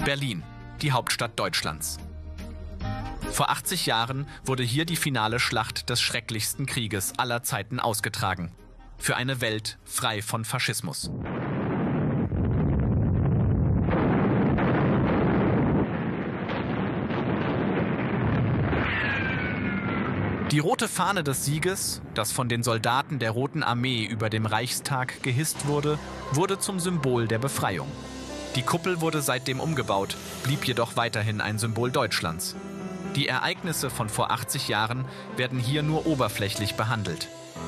Berlin, die Hauptstadt Deutschlands. Vor 80 Jahren wurde hier die finale Schlacht des schrecklichsten Krieges aller Zeiten ausgetragen. Für eine Welt frei von Faschismus. Die rote Fahne des Sieges, das von den Soldaten der Roten Armee über dem Reichstag gehisst wurde, wurde zum Symbol der Befreiung. Die Kuppel wurde seitdem umgebaut, blieb jedoch weiterhin ein Symbol Deutschlands. Die Ereignisse von vor 80 Jahren werden hier nur oberflächlich behandelt.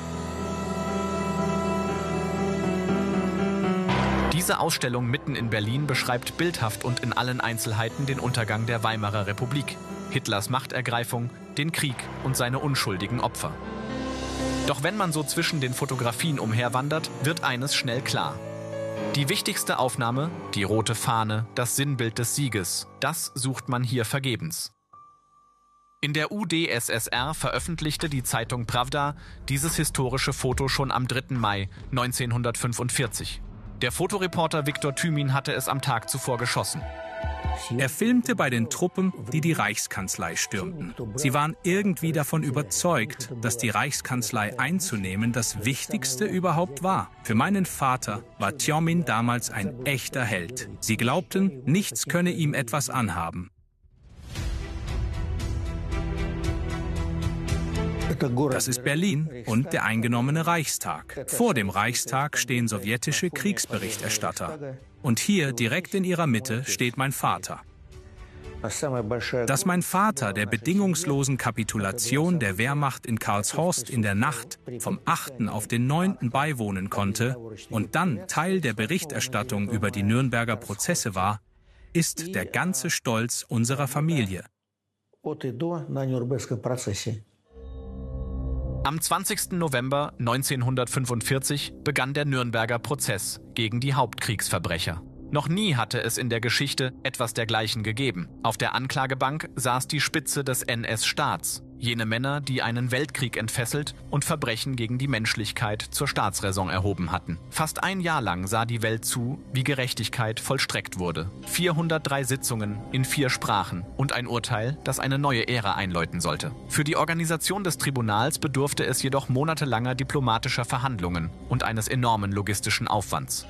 Diese Ausstellung mitten in Berlin beschreibt bildhaft und in allen Einzelheiten den Untergang der Weimarer Republik, Hitlers Machtergreifung, den Krieg und seine unschuldigen Opfer. Doch wenn man so zwischen den Fotografien umherwandert, wird eines schnell klar. Die wichtigste Aufnahme, die rote Fahne, das Sinnbild des Sieges, das sucht man hier vergebens. In der UdSSR veröffentlichte die Zeitung Prawda dieses historische Foto schon am 3. Mai 1945. Der Fotoreporter Viktor Tümin hatte es am Tag zuvor geschossen. Er filmte bei den Truppen, die die Reichskanzlei stürmten. Sie waren irgendwie davon überzeugt, dass die Reichskanzlei einzunehmen das Wichtigste überhaupt war. Für meinen Vater war Tjomin damals ein echter Held. Sie glaubten, nichts könne ihm etwas anhaben. Das ist Berlin und der eingenommene Reichstag. Vor dem Reichstag stehen sowjetische Kriegsberichterstatter. Und hier, direkt in ihrer Mitte, steht mein Vater. Dass mein Vater der bedingungslosen Kapitulation der Wehrmacht in Karlshorst in der Nacht vom 8. auf den 9. beiwohnen konnte und dann Teil der Berichterstattung über die Nürnberger Prozesse war, ist der ganze Stolz unserer Familie. Am 20. November 1945 begann der Nürnberger Prozess gegen die Hauptkriegsverbrecher. Noch nie hatte es in der Geschichte etwas dergleichen gegeben. Auf der Anklagebank saß die Spitze des NS-Staats, jene Männer, die einen Weltkrieg entfesselt und Verbrechen gegen die Menschlichkeit zur Staatsräson erhoben hatten. Fast ein Jahr lang sah die Welt zu, wie Gerechtigkeit vollstreckt wurde. 403 Sitzungen in 4 Sprachen und ein Urteil, das eine neue Ära einläuten sollte. Für die Organisation des Tribunals bedurfte es jedoch monatelanger diplomatischer Verhandlungen und eines enormen logistischen Aufwands.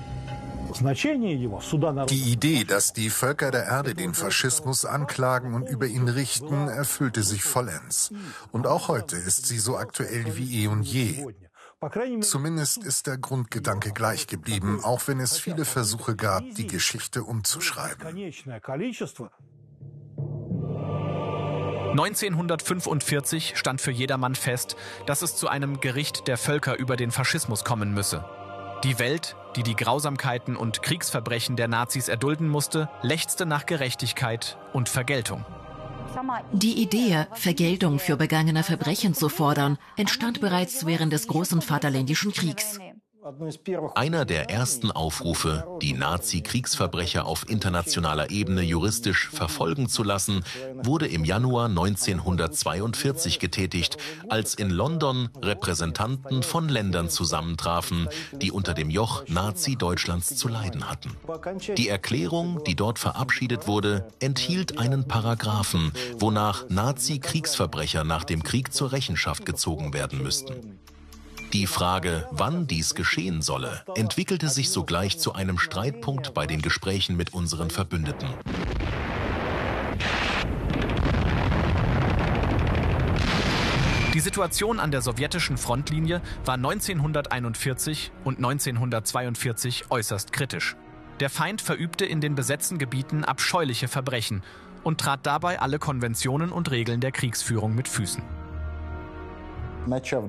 Die Idee, dass die Völker der Erde den Faschismus anklagen und über ihn richten, erfüllte sich vollends. Und auch heute ist sie so aktuell wie eh und je. Zumindest ist der Grundgedanke gleich geblieben, auch wenn es viele Versuche gab, die Geschichte umzuschreiben. 1945 stand für jedermann fest, dass es zu einem Gericht der Völker über den Faschismus kommen müsse. Die Welt, die die Grausamkeiten und Kriegsverbrechen der Nazis erdulden musste, lechzte nach Gerechtigkeit und Vergeltung. Die Idee, Vergeltung für begangene Verbrechen zu fordern, entstand bereits während des Großen Vaterländischen Kriegs. Einer der ersten Aufrufe, die Nazi-Kriegsverbrecher auf internationaler Ebene juristisch verfolgen zu lassen, wurde im Januar 1942 getätigt, als in London Repräsentanten von Ländern zusammentrafen, die unter dem Joch Nazi-Deutschlands zu leiden hatten. Die Erklärung, die dort verabschiedet wurde, enthielt einen Paragraphen, wonach Nazi-Kriegsverbrecher nach dem Krieg zur Rechenschaft gezogen werden müssten. Die Frage, wann dies geschehen solle, entwickelte sich sogleich zu einem Streitpunkt bei den Gesprächen mit unseren Verbündeten. Die Situation an der sowjetischen Frontlinie war 1941 und 1942 äußerst kritisch. Der Feind verübte in den besetzten Gebieten abscheuliche Verbrechen und trat dabei alle Konventionen und Regeln der Kriegsführung mit Füßen.